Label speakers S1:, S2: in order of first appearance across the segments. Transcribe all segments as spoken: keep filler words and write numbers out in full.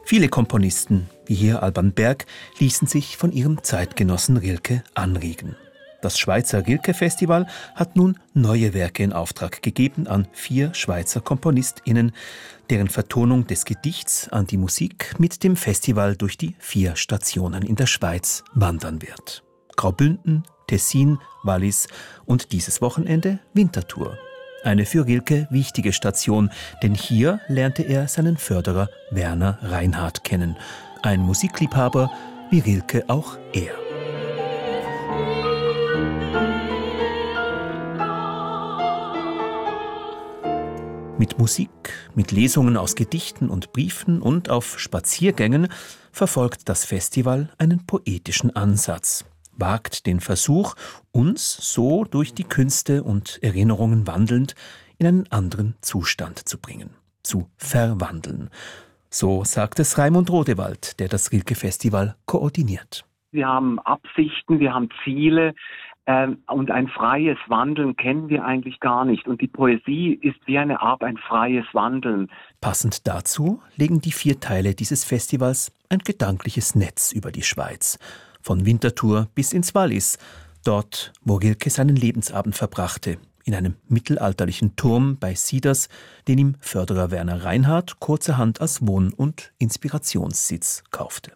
S1: Viele Komponisten, wie hier Alban Berg, ließen sich von ihrem Zeitgenossen Rilke anregen. Das Schweizer Rilke-Festival hat nun neue Werke in Auftrag gegeben an vier Schweizer KomponistInnen, deren Vertonung des Gedichts an die Musik mit dem Festival durch die vier Stationen in der Schweiz wandern wird. Graubünden, Tessin, Wallis und dieses Wochenende Winterthur. Eine für Rilke wichtige Station, denn hier lernte er seinen Förderer Werner Reinhardt kennen. Ein Musikliebhaber wie Rilke auch er. Mit Musik, mit Lesungen aus Gedichten und Briefen und auf Spaziergängen verfolgt das Festival einen poetischen Ansatz, wagt den Versuch, uns so durch die Künste und Erinnerungen wandelnd in einen anderen Zustand zu bringen, zu verwandeln. So sagt es Raimund Rodewald, der das Rilke-Festival koordiniert.
S2: Wir haben Absichten, wir haben Ziele. Und ein freies Wandeln kennen wir eigentlich gar nicht. Und die Poesie ist wie eine Art ein freies Wandeln.
S1: Passend dazu legen die vier Teile dieses Festivals ein gedankliches Netz über die Schweiz. Von Winterthur bis ins Wallis, dort, wo Rilke seinen Lebensabend verbrachte, in einem mittelalterlichen Turm bei Sieders, den ihm Förderer Werner Reinhardt kurzerhand als Wohn- und Inspirationssitz kaufte.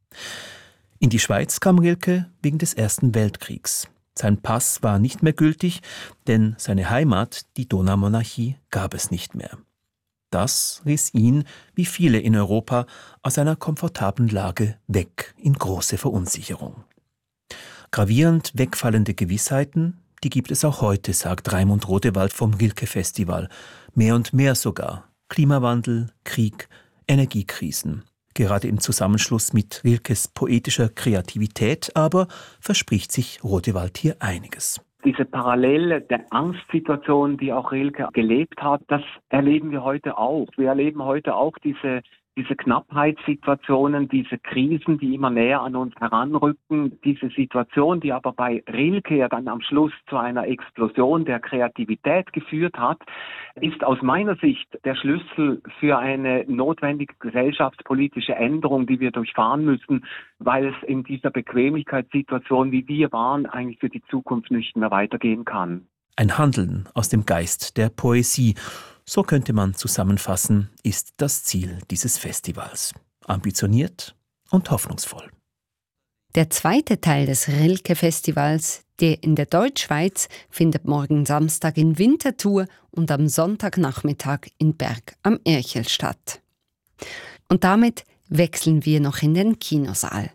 S1: In die Schweiz kam Rilke wegen des Ersten Weltkriegs. Sein Pass war nicht mehr gültig, denn seine Heimat, die Donaumonarchie, gab es nicht mehr. Das riss ihn, wie viele in Europa, aus einer komfortablen Lage weg in große Verunsicherung. Gravierend wegfallende Gewissheiten, die gibt es auch heute, sagt Raimund Rodewald vom Rilke-Festival. Mehr und mehr sogar. Klimawandel, Krieg, Energiekrisen. Gerade im Zusammenschluss mit Rilkes poetischer Kreativität aber verspricht sich Rodewald hier einiges.
S2: Diese Parallele der Angstsituation, die auch Rilke gelebt hat, das erleben wir heute auch. Wir erleben heute auch diese, diese Knappheitssituationen, diese Krisen, die immer näher an uns heranrücken. Diese Situation, die aber bei Rilke ja dann am Schluss zu einer Explosion der Kreativität geführt hat, ist aus meiner Sicht der Schlüssel für eine notwendige gesellschaftspolitische Änderung, die wir durchfahren müssen, weil es in dieser Bequemlichkeitssituation, wie wir waren, eigentlich für die Zukunft nicht mehr weitergehen kann.
S1: Ein Handeln aus dem Geist der Poesie, so könnte man zusammenfassen, ist das Ziel dieses Festivals. Ambitioniert und hoffnungsvoll.
S3: Der zweite Teil des Rilke-Festivals, der in der Deutschschweiz, findet morgen Samstag in Winterthur und am Sonntagnachmittag in Berg am Erchel statt. Und damit wechseln wir noch in den Kinosaal.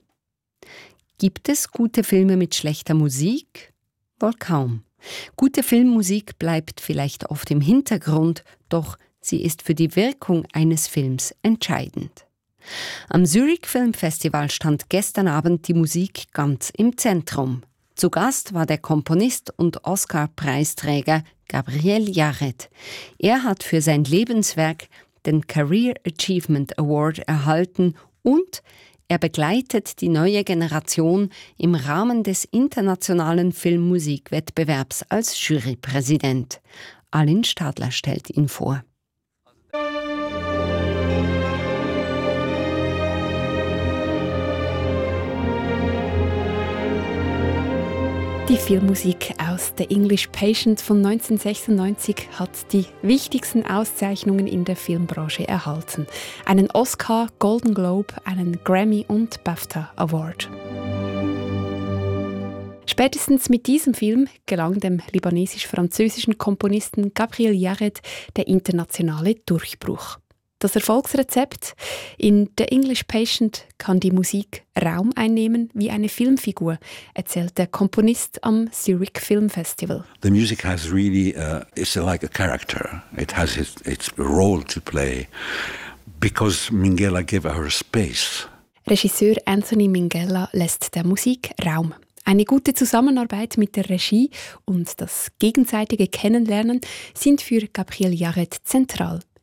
S3: Gibt es gute Filme mit schlechter Musik? Wohl kaum. Gute Filmmusik bleibt vielleicht oft im Hintergrund, doch sie ist für die Wirkung eines Films entscheidend. Am Zurich Film Festival stand gestern Abend die Musik ganz im Zentrum. Zu Gast war der Komponist und Oscar-Preisträger Gabriel Yared. Er hat für sein Lebenswerk den Career Achievement Award erhalten und er begleitet die neue Generation im Rahmen des internationalen Filmmusikwettbewerbs als Jurypräsident. Alin Stadler stellt ihn vor.
S4: Die Filmmusik aus The English Patient von neunzehnhundertsechsundneunzig hat die wichtigsten Auszeichnungen in der Filmbranche erhalten. Einen Oscar, Golden Globe, einen Grammy und BAFTA Award. Spätestens mit diesem Film gelang dem libanesisch-französischen Komponisten Gabriel Yared der internationale Durchbruch. Das Erfolgsrezept: in The English Patient kann die Musik Raum einnehmen wie eine Filmfigur, erzählt der Komponist am Zurich Film Festival.
S5: The music has really, uh, it's like a character. It has its, its role to play because Minghella gave her space.
S4: Regisseur Anthony Minghella lässt der Musik Raum. Eine gute Zusammenarbeit mit der Regie und das gegenseitige Kennenlernen sind für Gabriel Yared zentral.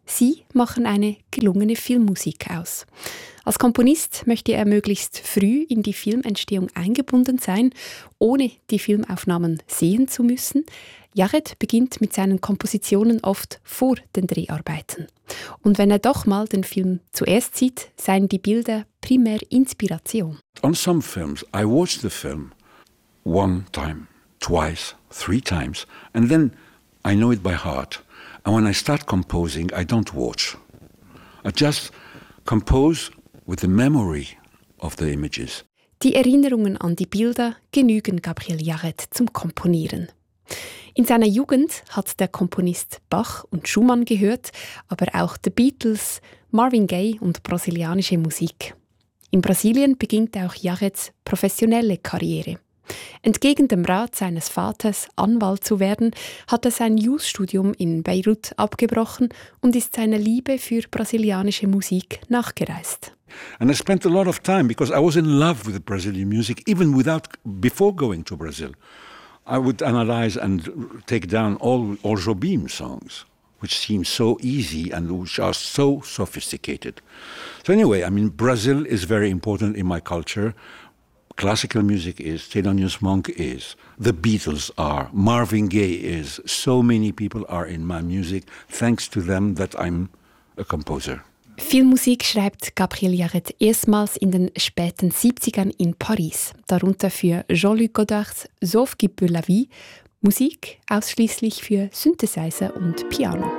S4: Sie machen eine gelungene Filmmusik aus. Als Komponist möchte er möglichst früh in die Filmentstehung eingebunden sein, ohne die Filmaufnahmen sehen zu müssen. Yared beginnt mit seinen Kompositionen oft vor den Dreharbeiten. Und wenn er doch mal den Film zuerst sieht, seien die Bilder primär Inspiration.
S5: On some films, I watch the film one time, twice, three times, and then I know it by heart. And when I start composing, I don't watch. I just compose with the memory of the images.
S4: Die Erinnerungen an die Bilder genügen Gabriel Yared zum Komponieren. In seiner Jugend hat der Komponist Bach und Schumann gehört, aber auch The Beatles, Marvin Gaye und brasilianische Musik. In Brasilien beginnt auch Yareds professionelle Karriere. Entgegen dem Rat seines Vaters, Anwalt zu werden, hat er sein Jus-Studium in Beirut abgebrochen und ist seiner Liebe für brasilianische Musik nachgereist.
S5: And I spent a lot of time because I was in love with Brazilian music, even without before going to Brazil. I would analyze and take down all, all Jobim songs, which seem so easy and which are so sophisticated. So anyway, I mean, Brazil is very important in my culture. Classical music is, Thelonious Monk is, the Beatles are, Marvin Gaye is. So many people are in my music, thanks to them that I'm a composer.
S4: Filmmusik schreibt Gabriel Yared erstmals in den späten siebzigern in Paris, darunter für Jean-Luc Godards Sauf qui peut la vie, Musik ausschließlich für Synthesizer und Piano.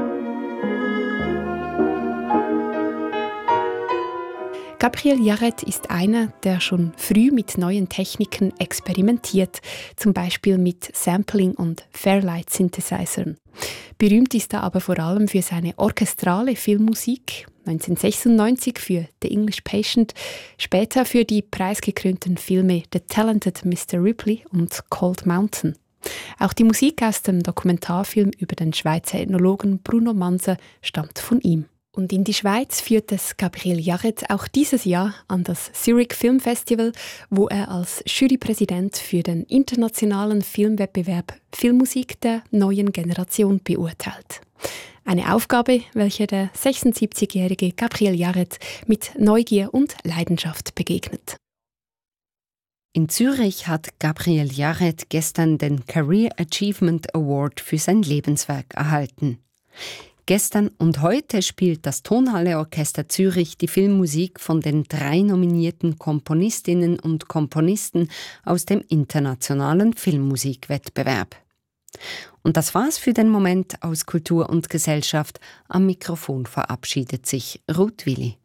S4: Gabriel Yared ist einer, der schon früh mit neuen Techniken experimentiert, zum Beispiel mit Sampling und Fairlight-Synthesizern. Berühmt ist er aber vor allem für seine orchestrale Filmmusik, neunzehnhundertsechsundneunzig für The English Patient, später für die preisgekrönten Filme The Talented Mister Ripley und Cold Mountain. Auch die Musik aus dem Dokumentarfilm über den Schweizer Ethnologen Bruno Manser stammt von ihm. Und in die Schweiz führt es Gabriel Yared auch dieses Jahr an das Zurich Film Festival, wo er als Jurypräsident für den internationalen Filmwettbewerb Filmmusik der neuen Generation beurteilt. Eine Aufgabe, welche der sechsundsiebzigjährige Gabriel Yared mit Neugier und Leidenschaft begegnet.
S3: In Zürich hat Gabriel Yared gestern den Career Achievement Award für sein Lebenswerk erhalten. Gestern und heute spielt das Tonhalle Orchester Zürich die Filmmusik von den drei nominierten Komponistinnen und Komponisten aus dem internationalen Filmmusikwettbewerb. Und das war's für den Moment aus Kultur und Gesellschaft. Am Mikrofon verabschiedet sich Ruth Willi.